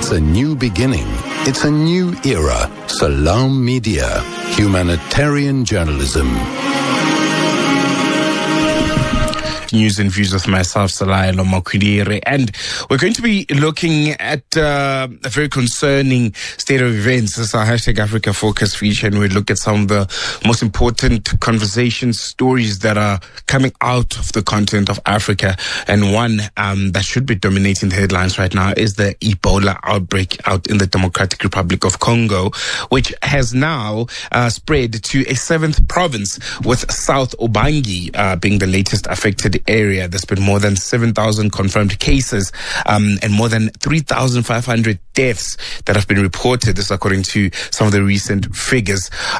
It's a new beginning. It's a new era. Salam Media. Humanitarian journalism. News and views with myself, Salaelo Makwidire, and we're going to be looking at a very concerning state of events. This is our hashtag Africa Focus feature, and we look at some of the most important conversation stories that are coming out of the continent of Africa. And one that should be dominating the headlines right now is the Ebola outbreak out in the Democratic Republic of Congo, which has now spread to a 7th province, with South Ubangi being the latest affected area. There's been more than 7,000 confirmed cases and more than 3,500 deaths that have been reported. This according to some of the recent figures.